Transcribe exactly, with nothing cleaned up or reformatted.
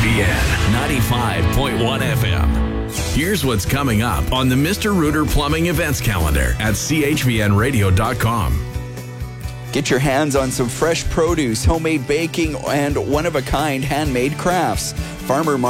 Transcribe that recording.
V N ninety-five point one F M. Here's what's coming up on the Mister Rooter Plumbing events calendar at C H V N radio dot com. Get your hands on some fresh produce, homemade baking, and one-of-a-kind handmade crafts. Farmer